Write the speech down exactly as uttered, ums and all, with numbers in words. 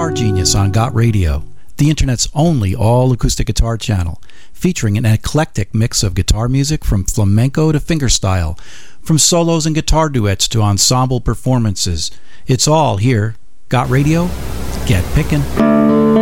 Guitar Genius on Got Radio, the internet's only all-acoustic guitar channel, featuring an eclectic mix of guitar music from flamenco to fingerstyle, from solos and guitar duets to ensemble performances. It's all here. Got Radio? Get pickin'.